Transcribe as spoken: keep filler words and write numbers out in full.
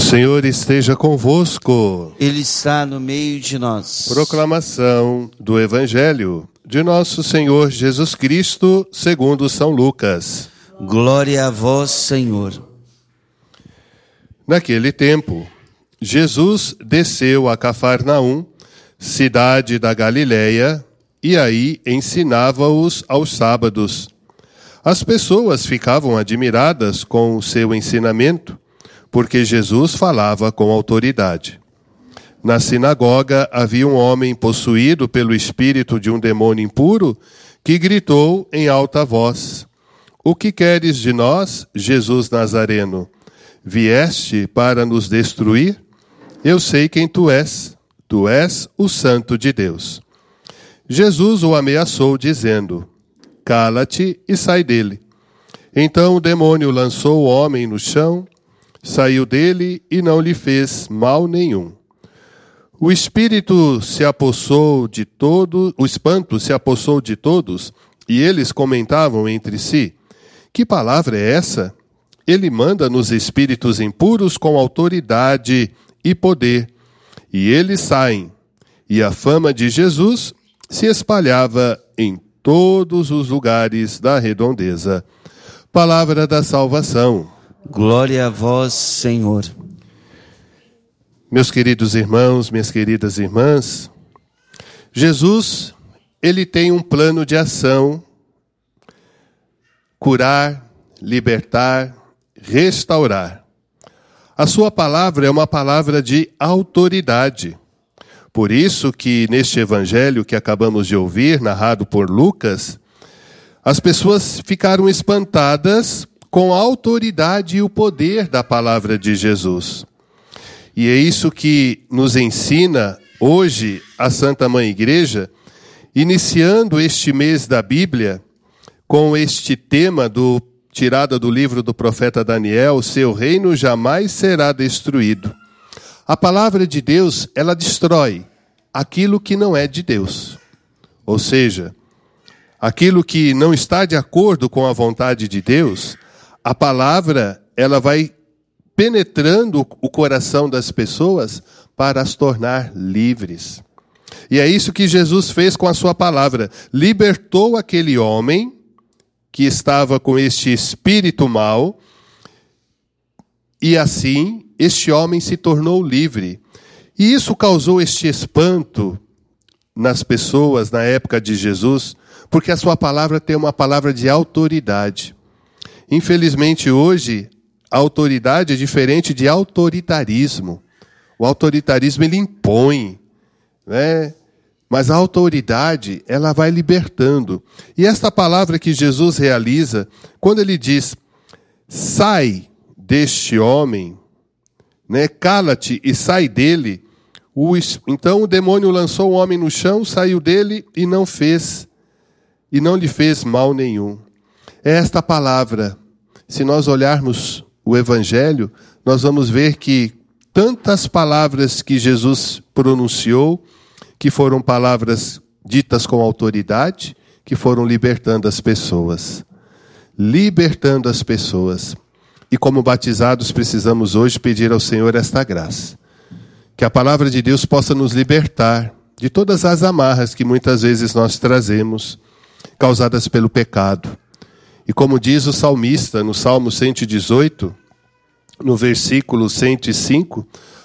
Senhor esteja convosco. Ele está no meio de nós. Proclamação do Evangelho de nosso Senhor Jesus Cristo, segundo São Lucas. Glória a vós, Senhor. Naquele tempo, Jesus desceu a Cafarnaum, cidade da Galileia, e aí ensinava-os aos sábados. As pessoas ficavam admiradas com o seu ensinamento, porque Jesus falava com autoridade. Na sinagoga havia um homem possuído pelo espírito de um demônio impuro, que gritou em alta voz: "O que queres de nós, Jesus Nazareno? Vieste para nos destruir? Eu sei quem tu és. Tu és o Santo de Deus." Jesus o ameaçou, dizendo: "Cala-te e sai dele." Então o demônio lançou o homem no chão, saiu dele e não lhe fez mal nenhum. O espírito se apossou de todo, o espanto se apossou de todos, e eles comentavam entre si: "Que palavra é essa? Ele manda nos espíritos impuros com autoridade e poder, e eles saem." E a fama de Jesus se espalhava em todos os lugares da redondeza. Palavra da salvação. Glória a vós, Senhor. Meus queridos irmãos, minhas queridas irmãs, Jesus, ele tem um plano de ação: curar, libertar, restaurar. A sua palavra é uma palavra de autoridade. Por isso que neste evangelho que acabamos de ouvir, narrado por Lucas, as pessoas ficaram espantadas com a autoridade e o poder da palavra de Jesus. E é isso que nos ensina hoje a Santa Mãe Igreja, iniciando este mês da Bíblia, com este tema do, tirado do livro do profeta Daniel: "Seu reino jamais será destruído." A palavra de Deus, ela destrói aquilo que não é de Deus. Ou seja, aquilo que não está de acordo com a vontade de Deus, a palavra, ela vai penetrando o coração das pessoas para as tornar livres. E é isso que Jesus fez com a sua palavra. Libertou aquele homem que estava com este espírito mau, e assim este homem se tornou livre. E isso causou este espanto nas pessoas na época de Jesus, porque a sua palavra tem uma palavra de autoridade. Infelizmente hoje, a autoridade é diferente de autoritarismo. O autoritarismo, ele impõe, né? Mas a autoridade, ela vai libertando. E esta palavra que Jesus realiza, quando ele diz: "Sai deste homem", né? "Cala-te e sai dele." O, então o demônio lançou o homem no chão, saiu dele e não fez, e não lhe fez mal nenhum. É esta palavra. Se nós olharmos o Evangelho, nós vamos ver que tantas palavras que Jesus pronunciou, que foram palavras ditas com autoridade, que foram libertando as pessoas. Libertando as pessoas. E como batizados, precisamos hoje pedir ao Senhor esta graça. Que a palavra de Deus possa nos libertar de todas as amarras que muitas vezes nós trazemos, causadas pelo pecado. E como diz o salmista no Salmo cento e dezoito, no versículo cento e cinco,